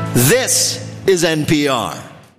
This is NPR.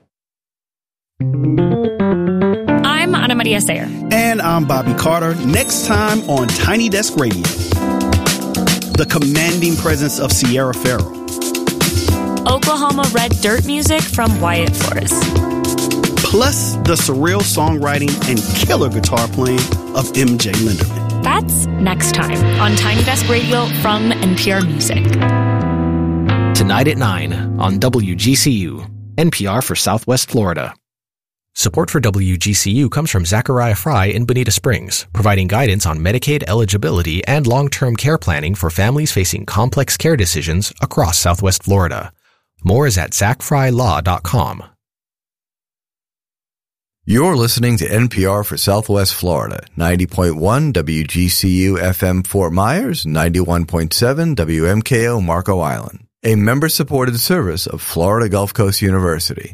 I'm Ana Maria Sayer. And I'm Bobby Carter. Next time on Tiny Desk Radio, the commanding presence of Sierra Farrell. Oklahoma red dirt music from Wyatt Forrest. Plus the surreal songwriting and killer guitar playing of MJ Linderman. That's next time on Tiny Desk Radio from NPR Music. Tonight at 9 on WGCU, NPR for Southwest Florida. Support for WGCU comes from Zachariah Fry in Bonita Springs, providing guidance on Medicaid eligibility and long-term care planning for families facing complex care decisions across Southwest Florida. More is at zachfrylaw.com. You're listening to NPR for Southwest Florida, 90.1 WGCU FM Fort Myers, 91.7 WMKO Marco Island, a member-supported service of Florida Gulf Coast University.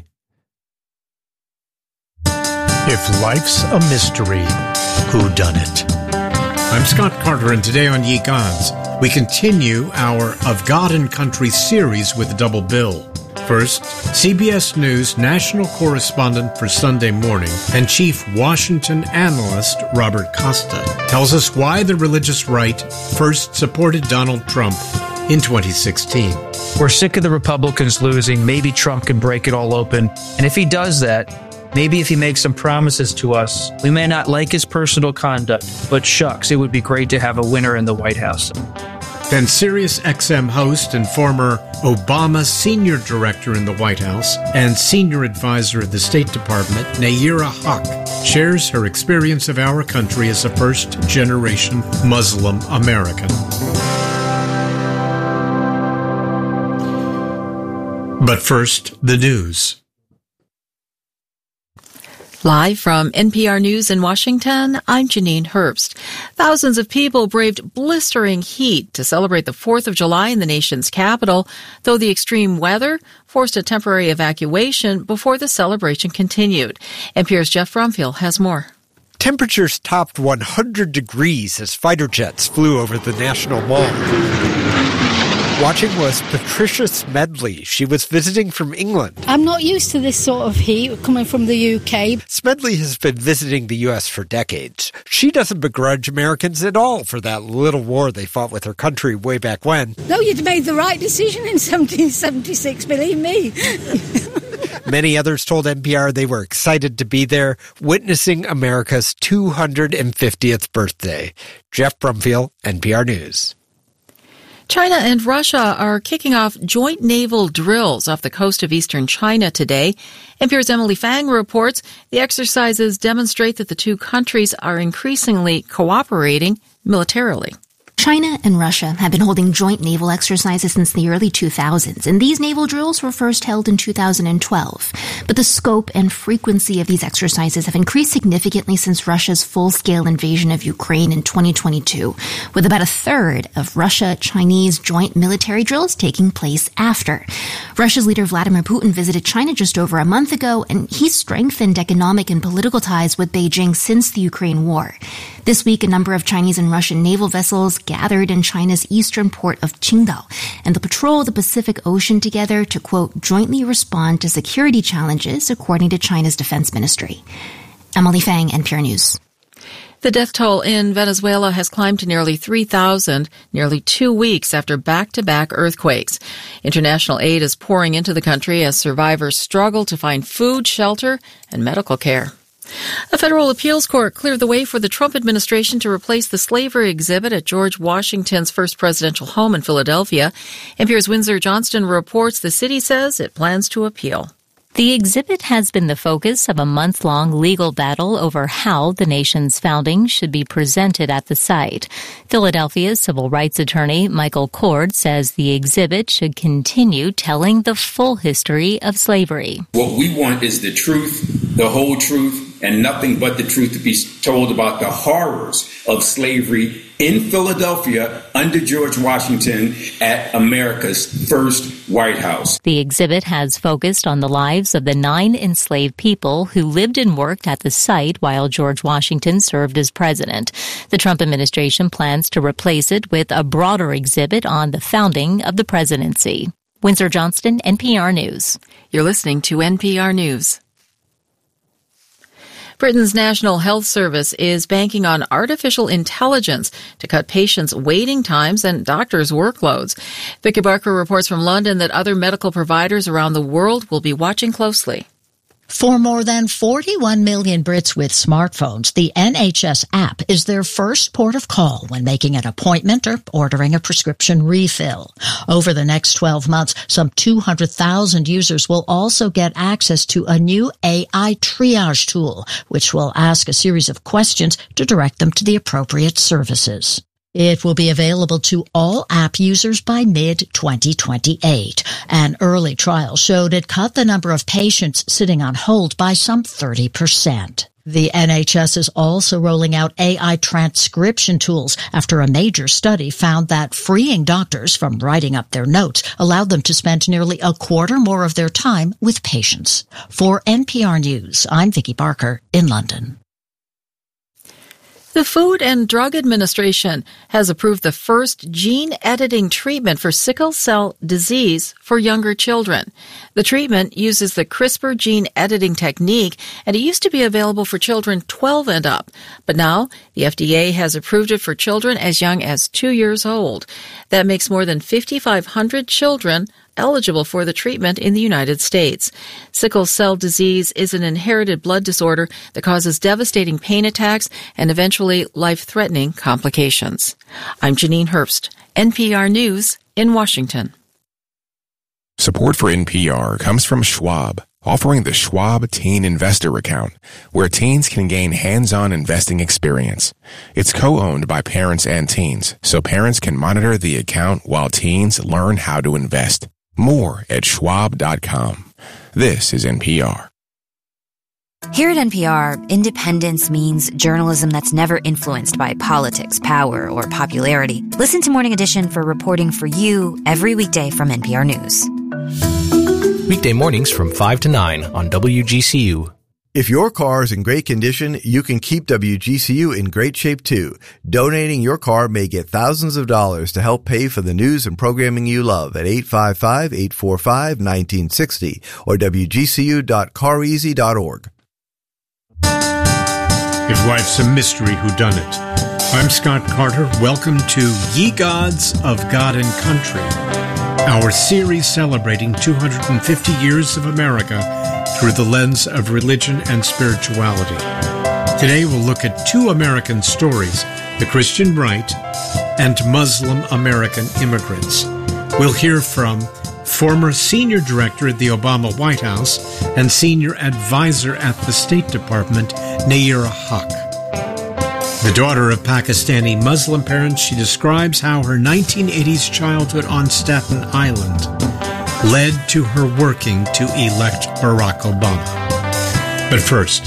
If life's a mystery, whodunit? I'm Scott Carter, and today on Ye Gods, we continue our Of God and Country series with a double bill. First, CBS News national correspondent for Sunday Morning and chief Washington analyst Robert Costa tells us why the religious right first supported Donald Trump in 2016. We're sick of the Republicans losing. Maybe Trump can break it all open. And if he does that, maybe if he makes some promises to us, we may not like his personal conduct, but shucks, it would be great to have a winner in the White House. Then Sirius XM host and former Obama senior director in the White House and senior advisor of the State Department, Nayera Haq, shares her experience of our country as a first-generation Muslim American. But first, the news. Live from NPR News in Washington, I'm Janine Herbst. Thousands of people braved blistering heat to celebrate the 4th of July in the nation's capital, though the extreme weather forced a temporary evacuation before the celebration continued. NPR's Jeff Brumfield has more. Temperatures topped 100 degrees as fighter jets flew over the National Mall. Watching was Patricia Smedley. She was visiting from England. I'm not used to this sort of heat coming from the UK. Smedley has been visiting the U.S. for decades. She doesn't begrudge Americans at all for that little war they fought with her country way back when. No, you'd made the right decision in 1776, believe me. Many others told NPR they were excited to be there, witnessing America's 250th birthday. Jeff Brumfield, NPR News. China and Russia are kicking off joint naval drills off the coast of eastern China today. NPR's Emily Fang reports the exercises demonstrate that the two countries are increasingly cooperating militarily. China and Russia have been holding joint naval exercises since the early 2000s, and these naval drills were first held in 2012. But the scope and frequency of these exercises have increased significantly since Russia's full-scale invasion of Ukraine in 2022, with about a third of Russia-Chinese joint military drills taking place after. Russia's leader Vladimir Putin visited China just over a month ago, and he strengthened economic and political ties with Beijing since the Ukraine war. This week, a number of Chinese and Russian naval vessels gathered in China's eastern port of Qingdao, and they'll patrol the Pacific Ocean together to, quote, jointly respond to security challenges, according to China's defense ministry. Emily Fang, NPR News. The death toll in Venezuela has climbed to nearly 3,000, nearly 2 weeks after back-to-back earthquakes. International aid is pouring into the country as survivors struggle to find food, shelter, and medical care. A federal appeals court cleared the way for the Trump administration to replace the slavery exhibit at George Washington's first presidential home in Philadelphia. NPR's Windsor Johnston reports the city says it plans to appeal. The exhibit has been the focus of a month-long legal battle over how the nation's founding should be presented at the site. Philadelphia's civil rights attorney Michael Cord says the exhibit should continue telling the full history of slavery. What we want is the truth, the whole truth, and nothing but the truth to be told about the horrors of slavery in Philadelphia under George Washington at America's first White House. The exhibit has focused on the lives of the 9 enslaved people who lived and worked at the site while George Washington served as president. The Trump administration plans to replace it with a broader exhibit on the founding of the presidency. Windsor Johnston, NPR News. You're listening to NPR News. Britain's National Health Service is banking on artificial intelligence to cut patients' waiting times and doctors' workloads. Vicky Barker reports from London that other medical providers around the world will be watching closely. For more than 41 million Brits with smartphones, the NHS app is their first port of call when making an appointment or ordering a prescription refill. Over the next 12 months, some 200,000 users will also get access to a new AI triage tool, which will ask a series of questions to direct them to the appropriate services. It will be available to all app users by mid-2028. An early trial showed it cut the number of patients sitting on hold by some 30%. The NHS is also rolling out AI transcription tools after a major study found that freeing doctors from writing up their notes allowed them to spend nearly a quarter more of their time with patients. For NPR News, I'm Vicky Barker in London. The Food and Drug Administration has approved the first gene-editing treatment for sickle cell disease for younger children. The treatment uses the CRISPR gene-editing technique, and it used to be available for children 12 and up. But now, the FDA has approved it for children as young as 2 years old. That makes more than 5,500 children eligible for the treatment in the United States. Sickle cell disease is an inherited blood disorder that causes devastating pain attacks and eventually life-threatening complications. I'm Janine Herbst, NPR News in Washington. Support for NPR comes from Schwab, offering the Schwab Teen Investor Account, where teens can gain hands-on investing experience. It's co-owned by parents and teens, so parents can monitor the account while teens learn how to invest. More at schwab.com. This is NPR. Here at NPR, independence means journalism that's never influenced by politics, power, or popularity. Listen to Morning Edition for reporting for you every weekday from NPR News. Weekday mornings from 5 to 9 on WGCU. If your car is in great condition, you can keep WGCU in great shape too. Donating your car may get thousands of dollars to help pay for the news and programming you love at 855-845-1960 or WGCU.careasy.org. If life's a mystery, whodunit? I'm Scott Carter. Welcome to Ye Gods of God and Country, our series celebrating 250 years of America through the lens of religion and spirituality. Today we'll look at two American stories, the Christian Right and Muslim American immigrants. We'll hear from former senior director at the Obama White House and senior advisor at the State Department, Nayyirah Haq. The daughter of Pakistani Muslim parents, she describes how her 1980s childhood on Staten Island led to her working to elect Barack Obama. But first,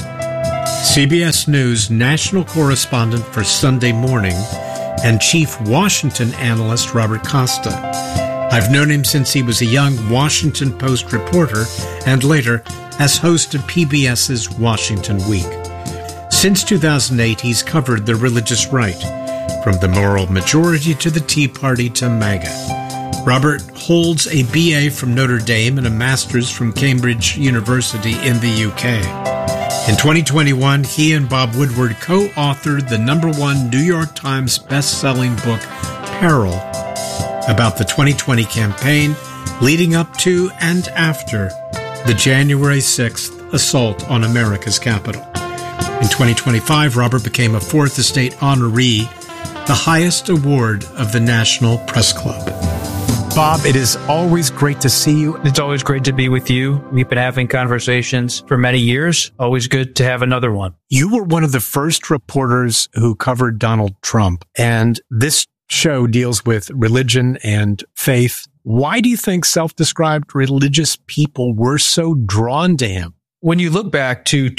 CBS News national correspondent for Sunday Morning and chief Washington analyst Robert Costa. I've known him since he was a young Washington Post reporter and later as host of PBS's Washington Week. Since 2008, he's covered the religious right, from the moral majority to the Tea Party to MAGA. Robert holds a BA from Notre Dame and a master's from Cambridge University in the UK. In 2021, he and Bob Woodward co-authored the #1 New York Times best-selling book, Peril, about the 2020 campaign leading up to and after the January 6th assault on America's Capitol. In 2025, Robert became a Fourth Estate honoree, the highest award of the National Press Club. Bob, it is always great to see you. It's always great to be with you. We've been having conversations for many years. Always good to have another one. You were one of the first reporters who covered Donald Trump, and this show deals with religion and faith. Why do you think self-described religious people were so drawn to him? When you look back to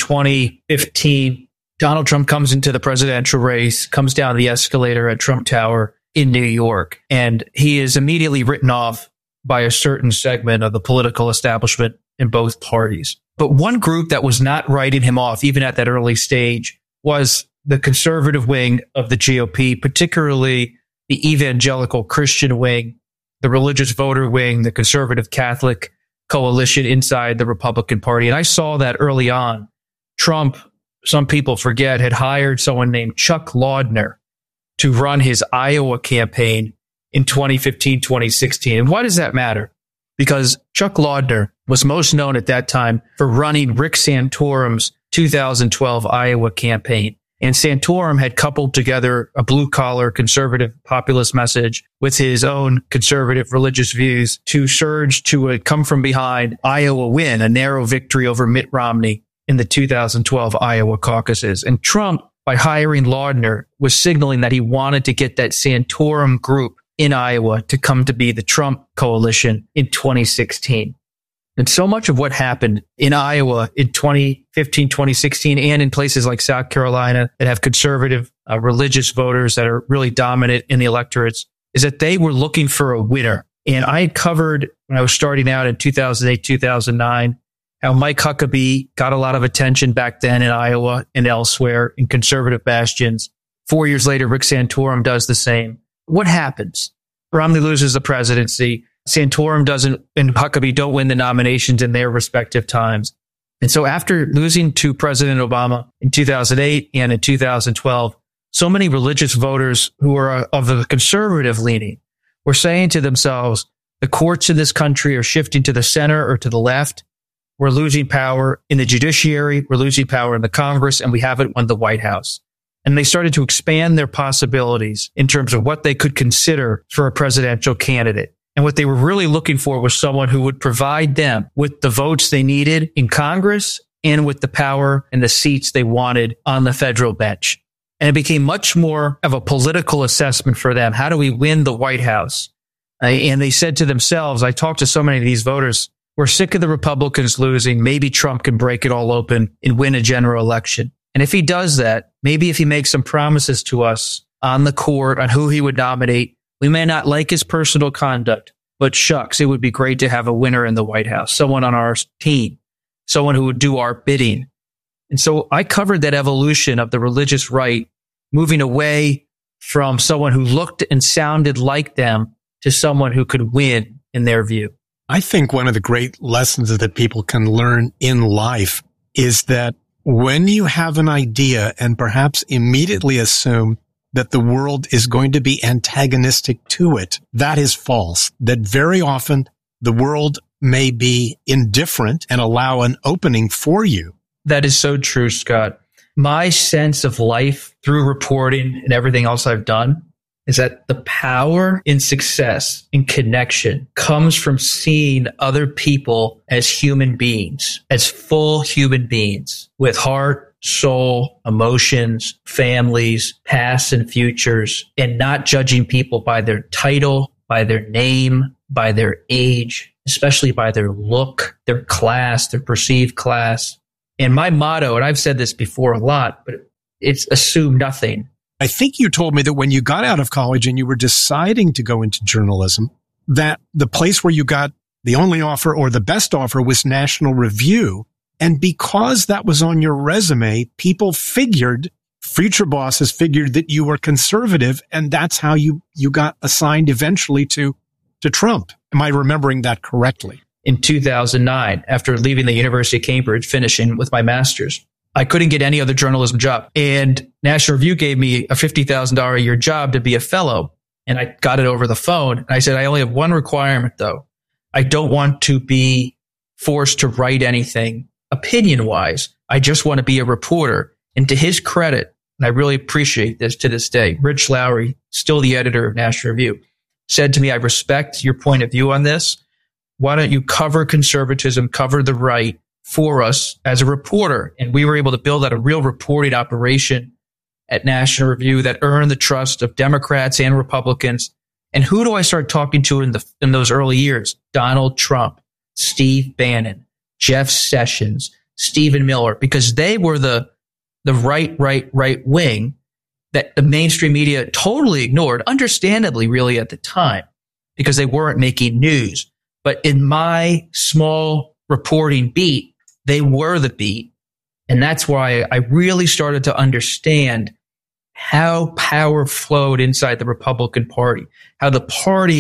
2015, Donald Trump comes into the presidential race, comes down the escalator at Trump Tower in New York, and he is immediately written off by a certain segment of the political establishment in both parties. But one group that was not writing him off, even at that early stage, was the conservative wing of the GOP, particularly the evangelical Christian wing the religious voter wing, the conservative Catholic coalition inside the Republican Party. And I saw that early on. Trump, some people forget, had hired someone named Chuck Laudner to run his Iowa campaign in 2015, 2016. And why does that matter? Because Chuck Laudner was most known at that time for running Rick Santorum's 2012 Iowa campaign. And Santorum had coupled together a blue-collar conservative populist message with his own conservative religious views to surge to a come-from-behind Iowa win, a narrow victory over Mitt Romney in the 2012 Iowa caucuses. And Trump, by hiring Laudner, was signaling that he wanted to get that Santorum group in Iowa to come to be the Trump coalition in 2016. And so much of what happened in Iowa in 2015, 2016, and in places like South Carolina that have conservative religious voters that are really dominant in the electorates is that they were looking for a winner. And I had covered, when I was starting out in 2008, 2009, how Mike Huckabee got a lot of attention back then in Iowa and elsewhere in conservative bastions. 4 years later, Rick Santorum does the same. What happens? Romney loses the presidency. Santorum doesn't, and Huckabee don't win the nominations in their respective times. And so after losing to President Obama in 2008 and in 2012, so many religious voters who are of the conservative leaning were saying to themselves, the courts in this country are shifting to the center or to the left. We're losing power in the judiciary. We're losing power in the Congress, and we haven't won the White House. And they started to expand their possibilities in terms of what they could consider for a presidential candidate. And what they were really looking for was someone who would provide them with the votes they needed in Congress and with the power and the seats they wanted on the federal bench. And it became much more of a political assessment for them. How do we win the White House? And they said to themselves, I talked to so many of these voters, we're sick of the Republicans losing. Maybe Trump can break it all open and win a general election. And if he does that, maybe if he makes some promises to us on the court on who he would nominate, we may not like his personal conduct, but shucks, it would be great to have a winner in the White House, someone on our team, someone who would do our bidding. And so I covered that evolution of the religious right, moving away from someone who looked and sounded like them to someone who could win in their view. I think one of the great lessons that people can learn in life is that when you have an idea and perhaps immediately assume that the world is going to be antagonistic to it, that is false. That very often the world may be indifferent and allow an opening for you. That is so true, Scott. My sense of life through reporting and everything else I've done is that the power in success and connection comes from seeing other people as human beings, as full human beings with heart, soul, emotions, families, pasts and futures, and not judging people by their title, by their name, by their age, especially by their look, their class, their perceived class. And my motto, and I've said this before a lot, but it's assume nothing. I think you told me that when you got out of college and you were deciding to go into journalism, that the place where you got the only offer or the best offer was National Review. And because that was on your resume, people figured, future bosses figured that you were conservative, and that's how you got assigned eventually to Trump. Am I remembering that correctly? In 2009, after leaving the University of Cambridge, finishing with my master's, I couldn't get any other journalism job. And National Review gave me a $50,000 a year job to be a fellow. And I got it over the phone. And I said, I only have one requirement, though. I don't want to be forced to write anything opinion-wise. I just want to be a reporter. And to his credit, and I really appreciate this to this day, Rich Lowry, still the editor of National Review, said to me, I respect your point of view on this. Why don't you cover conservatism, cover the right for us as a reporter? And we were able to build out a real reporting operation at National Review that earned the trust of Democrats and Republicans. And who do I start talking to in those early years? Donald Trump, Steve Bannon, Jeff Sessions, Stephen Miller, because they were the right wing that the mainstream media totally ignored, understandably, really, at the time, because they weren't making news. But in my small reporting beat, they were the beat. And that's why I really started to understand how power flowed inside the Republican Party, how the party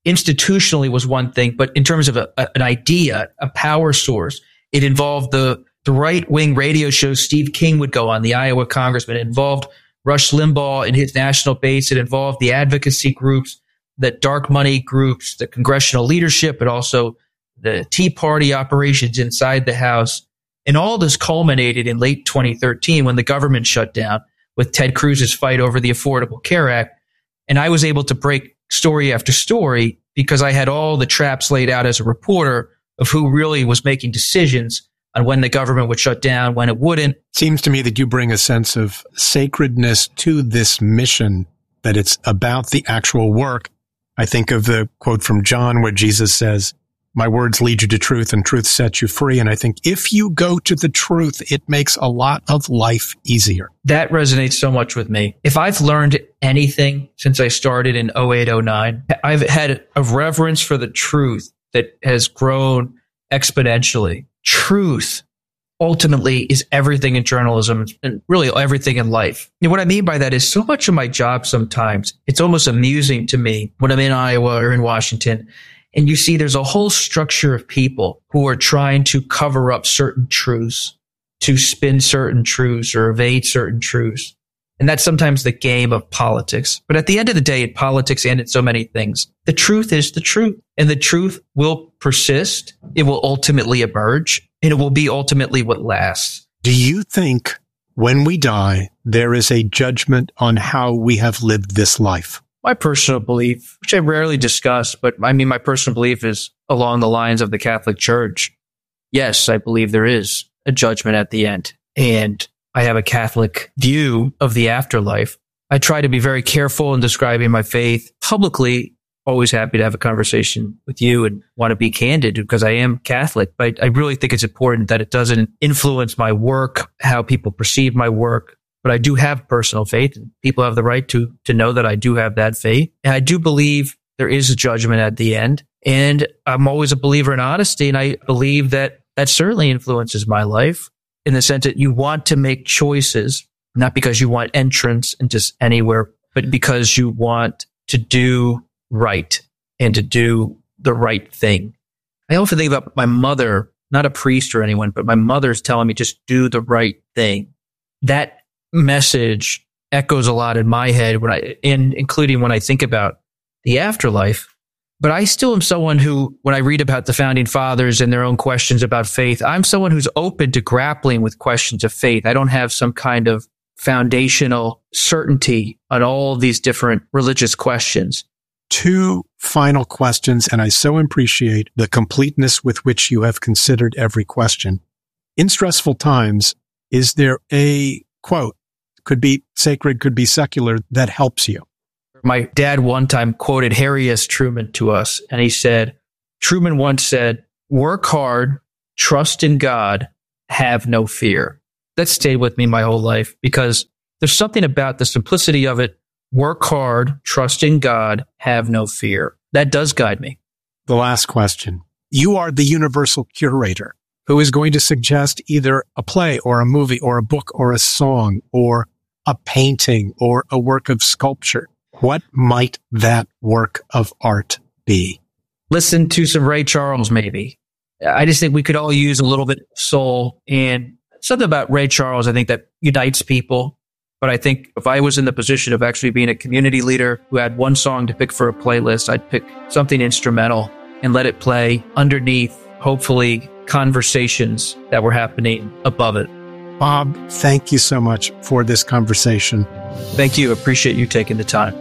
institutionally was one thing, but in terms of an idea, a power source, it involved the right-wing radio shows Steve King would go on, the Iowa congressman. It involved Rush Limbaugh and his national base. It involved the advocacy groups, the dark money groups, the congressional leadership, but also the Tea Party operations inside the House. And all this culminated in late 2013 when the government shut down with Ted Cruz's fight over the Affordable Care Act. And I was able to break story after story because I had all the traps laid out as a reporter of who really was making decisions on when the government would shut down, when it wouldn't. Seems to me that you bring a sense of sacredness to this mission, that it's about the actual work. I think of the quote from John where Jesus says, "My words lead you to truth and truth sets you free." And I think if you go to the truth, it makes a lot of life easier. That resonates so much with me. If I've learned anything since I started in 08-09, I've had a reverence for the truth that has grown exponentially. Truth ultimately is everything in journalism and really everything in life. And what I mean by that is so much of my job sometimes, it's almost amusing to me when I'm in Iowa or in Washington, and you see there's a whole structure of people who are trying to cover up certain truths, to spin certain truths or evade certain truths. And that's sometimes the game of politics. But at the end of the day, in politics and in so many things, the truth is the truth. And the truth will persist. It will ultimately emerge. And it will be ultimately what lasts. Do you think when we die, there is a judgment on how we have lived this life? My personal belief, which I rarely discuss, but I mean, my personal belief is along the lines of the Catholic Church. Yes, I believe there is a judgment at the end. And I have a Catholic view of the afterlife. I try to be very careful in describing my faith publicly. Always happy to have a conversation with you and want to be candid because I am Catholic. But I really think it's important that it doesn't influence my work, how people perceive my work. But I do have personal faith, and people have the right to know that I do have that faith. And I do believe there is a judgment at the end. And I'm always a believer in honesty, and I believe that certainly influences my life in the sense that you want to make choices, not because you want entrance into anywhere, but because you want to do right and to do the right thing. I often think about my mother, not a priest or anyone, but my mother's telling me just do the right thing. That message echoes a lot in my head including when I think about the afterlife. But I still am someone who, when I read about the founding fathers and their own questions about faith, I'm someone who's open to grappling with questions of faith. I don't have some kind of foundational certainty on all these different religious questions. Two final questions, and I so appreciate the completeness with which you have considered every question. In stressful times, is there a quote, could be sacred, could be secular, that helps you? My dad one time quoted Harry S. Truman to us, and he said, Truman once said, "Work hard, trust in God, have no fear." That stayed with me my whole life because there's something about the simplicity of it. Work hard, trust in God, have no fear. That does guide me. The last question. You are the universal curator who is going to suggest either a play or a movie or a book or a song or a painting or a work of sculpture. What might that work of art be? Listen to some Ray Charles, maybe. I just think we could all use a little bit of soul, and something about Ray Charles, I think, that unites people. But I think if I was in the position of actually being a community leader who had one song to pick for a playlist, I'd pick something instrumental and let it play underneath, hopefully, conversations that were happening above it. Bob, thank you so much for this conversation. Thank you. Appreciate you taking the time.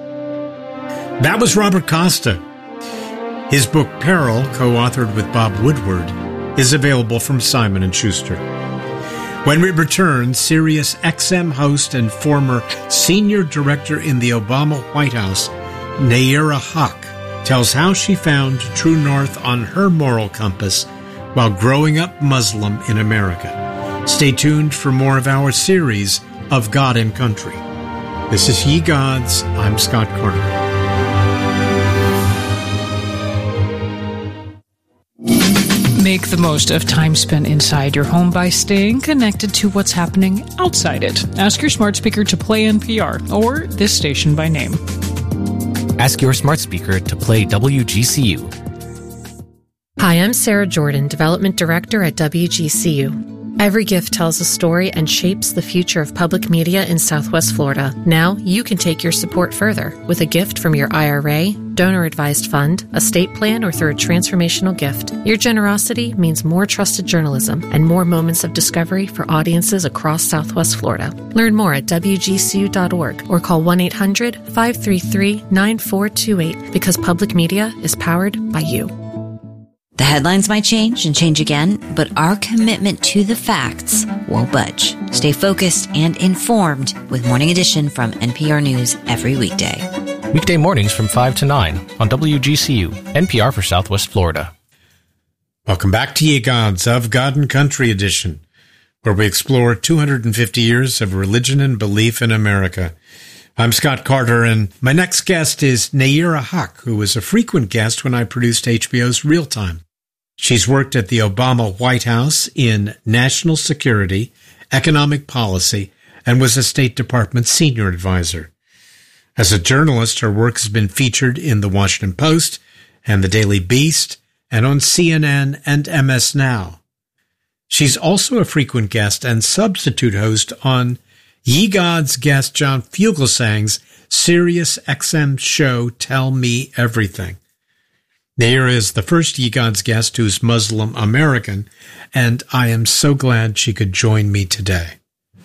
That was Robert Costa. His book, Peril, co-authored with Bob Woodward, is available from Simon & Schuster. When we return, Sirius XM host and former senior director in the Obama White House, Nayyirah Haq, tells how she found true north on her moral compass while growing up Muslim in America. Stay tuned for more of our series of God and Country. This is Ye Gods. I'm Scott Carter. Make the most of time spent inside your home by staying connected to what's happening outside it. Ask your smart speaker to play NPR or this station by name. Ask your smart speaker to play WGCU. Hi, I'm Sarah Jordan, Development Director at WGCU. Every gift tells a story and shapes the future of public media in Southwest Florida. Now, you can take your support further with a gift from your IRA, donor-advised fund, estate plan, or through a transformational gift. Your generosity means more trusted journalism and more moments of discovery for audiences across Southwest Florida. Learn more at WGCU.org or call 1-800-533-9428 because public media is powered by you. The headlines might change and change again, but our commitment to the facts won't budge. Stay focused and informed with Morning Edition from NPR News every weekday. Weekday mornings from 5 to 9 on WGCU, NPR for Southwest Florida. Welcome back to Ye Gods of God and Country Edition, where we explore 250 years of religion and belief in America. I'm Scott Carter, and my next guest is Nayyirah Haq, who was a frequent guest when I produced HBO's Real Time. She's worked at the Obama White House in national security, economic policy, and was a State Department senior advisor. As a journalist, her work has been featured in The Washington Post and The Daily Beast, and on CNN and MS Now. She's also a frequent guest and substitute host on Ye Gods guest John Fugelsang's Sirius XM show Tell Me Everything. Nayyirah is the first Ye Gods guest who's Muslim American, and I am so glad she could join me today.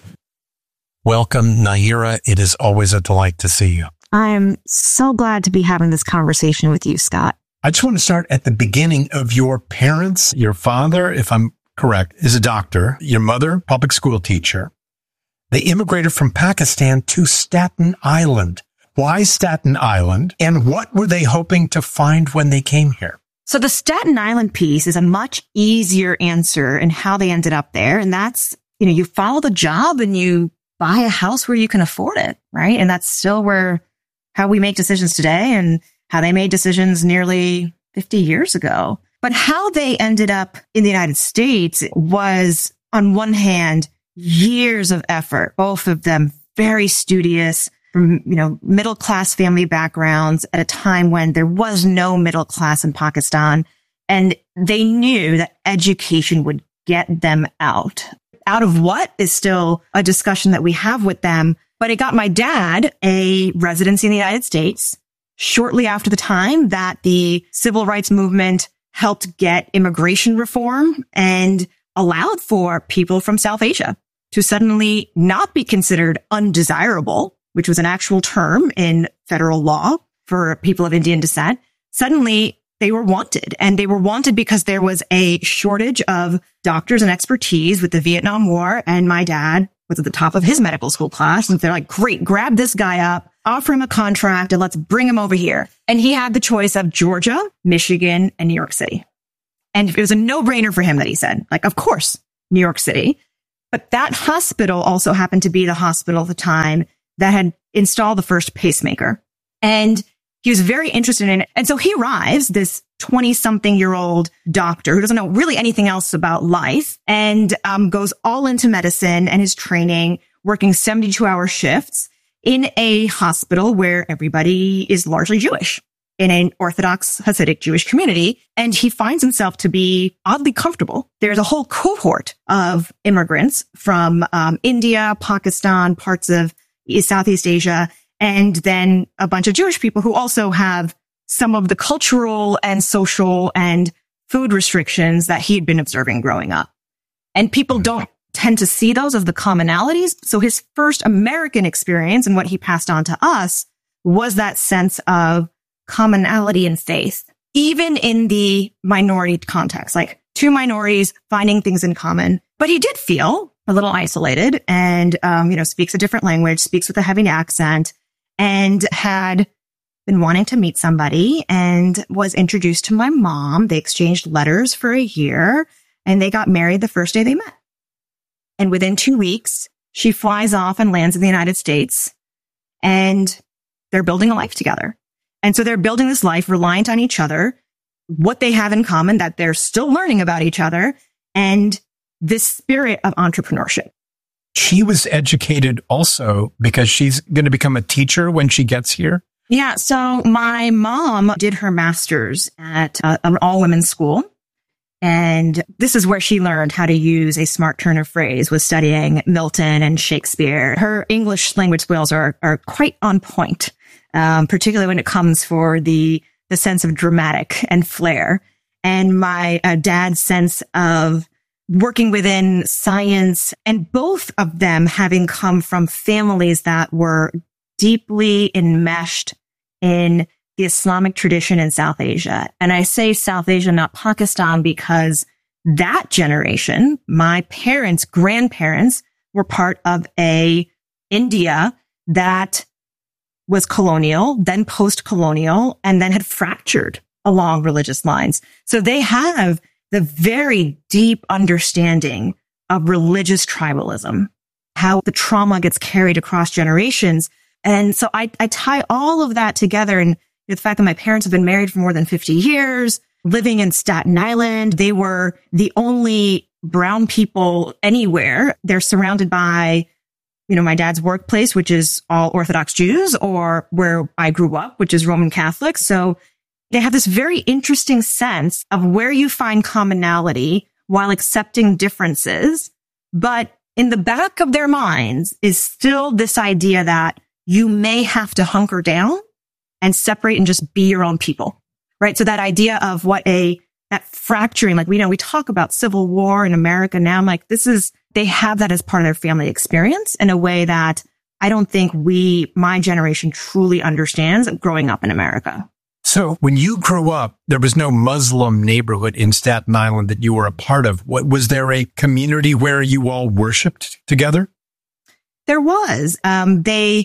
Welcome, Nayyirah. It is always a delight to see you. I am so glad to be having this conversation with you, Scott. I just want to start at the beginning of your parents. Your father, if I'm correct, is a doctor. Your mother, public school teacher. They immigrated from Pakistan to Staten Island. Why Staten Island? And what were they hoping to find when they came here? So the Staten Island piece is a much easier answer in how they ended up there. And that's, you follow the job and you buy a house where you can afford it, right? And that's still how we make decisions today and how they made decisions nearly 50 years ago. But how they ended up in the United States was, on one hand, years of effort, both of them very studious, from, middle-class family backgrounds at a time when there was no middle class in Pakistan. And they knew that education would get them out. Out of what is still a discussion that we have with them. But it got my dad a residency in the United States shortly after the time that the civil rights movement helped get immigration reform and allowed for people from South Asia to suddenly not be considered undesirable, which was an actual term in federal law for people of Indian descent. Suddenly they were wanted, and they were wanted because there was a shortage of doctors and expertise with the Vietnam War. And my dad was at the top of his medical school class. And they're like, great, grab this guy up, offer him a contract, and let's bring him over here. And he had the choice of Georgia, Michigan, and New York City. And it was a no-brainer for him that he said, of course, New York City. But that hospital also happened to be the hospital at the time that had installed the first pacemaker. And he was very interested in it. And so he arrives, this 20-something-year-old doctor who doesn't know really anything else about life, and goes all into medicine and his training, working 72-hour shifts in a hospital where everybody is largely Jewish, in an Orthodox Hasidic Jewish community. And he finds himself to be oddly comfortable. There's a whole cohort of immigrants from India, Pakistan, parts of Southeast Asia, and then a bunch of Jewish people who also have some of the cultural and social and food restrictions that he'd been observing growing up. And people don't tend to see those as the commonalities. So his first American experience and what he passed on to us was that sense of commonality in faith, even in the minority context, like two minorities finding things in common. But he did feel a little isolated and, speaks a different language, speaks with a heavy accent, and had been wanting to meet somebody and was introduced to my mom. They exchanged letters for a year and they got married the first day they met. And within 2 weeks, she flies off and lands in the United States, and they're building a life together. And so they're building this life reliant on each other, what they have in common, that they're still learning about each other, and this spirit of entrepreneurship. She was educated also because she's going to become a teacher when she gets here. Yeah. So my mom did her master's at an all-women's school. And this is where she learned how to use a smart turn of phrase, was studying Milton and Shakespeare. Her English language skills are quite on point, particularly when it comes for the sense of dramatic and flair. And my dad's sense of working within science, and both of them having come from families that were deeply enmeshed in the Islamic tradition in South Asia. And I say South Asia, not Pakistan, because that generation, my parents' grandparents, were part of a India that was colonial, then post-colonial, and then had fractured along religious lines. So they have the very deep understanding of religious tribalism, how the trauma gets carried across generations. And so I tie all of that together, and the fact that my parents have been married for more than 50 years, living in Staten Island. They were the only brown people anywhere. They're surrounded by, my dad's workplace, which is all Orthodox Jews, or where I grew up, which is Roman Catholic. So they have this very interesting sense of where you find commonality while accepting differences. But in the back of their minds is still this idea that you may have to hunker down and separate and just be your own people, right? So that idea of that fracturing, like we talk about civil war in America now. I'm like, they have that as part of their family experience in a way that I don't think my generation truly understands growing up in America. So when you grew up, there was no Muslim neighborhood in Staten Island that you were a part of. Was there a community where you all worshiped together? There was. They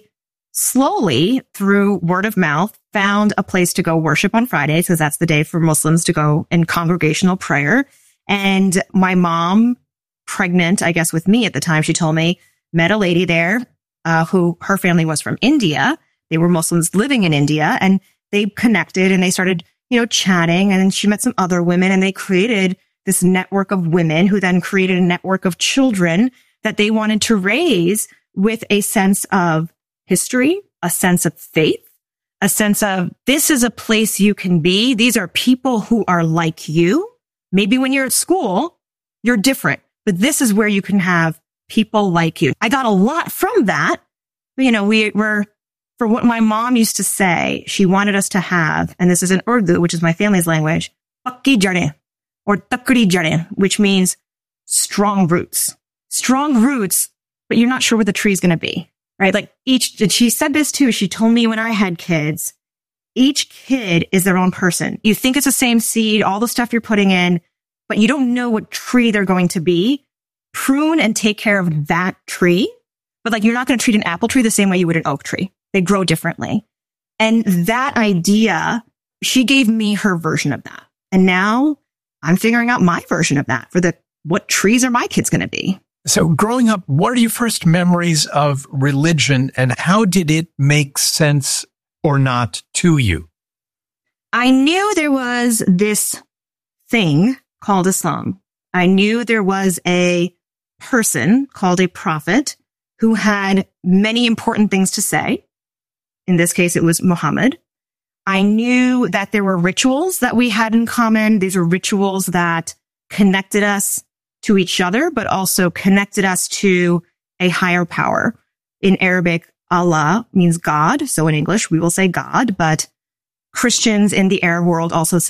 slowly, through word of mouth, found a place to go worship on Fridays, because that's the day for Muslims to go in congregational prayer. And my mom, pregnant, I guess, with me at the time, she told me, met a lady there who her family was from India. They were Muslims living in India, and they connected and they started, chatting. And then she met some other women, and they created this network of women who then created a network of children that they wanted to raise with a sense of history, a sense of faith, a sense of this is a place you can be. These are people who are like you. Maybe when you're at school, you're different, but this is where you can have people like you. I got a lot from that. We were, for what my mom used to say, she wanted us to have, and this is in Urdu, which is my family's language, pakki jade or takri jade, which means strong roots. Strong roots, but you're not sure what the tree is going to be. Right? Like she said this too. She told me when I had kids, each kid is their own person. You think it's the same seed, all the stuff you're putting in, but you don't know what tree they're going to be. Prune and take care of that tree. But you're not going to treat an apple tree the same way you would an oak tree. They grow differently. And that idea, she gave me her version of that. And now I'm figuring out my version of that for what trees are my kids going to be. So growing up, what are your first memories of religion, and how did it make sense or not to you? I knew there was this thing called Islam. I knew there was a person called a prophet who had many important things to say. In this case, it was Muhammad. I knew that there were rituals that we had in common. These were rituals that connected us to each other, but also connected us to a higher power. In Arabic, Allah means God. So in English, we will say God, but Christians in the Arab world also say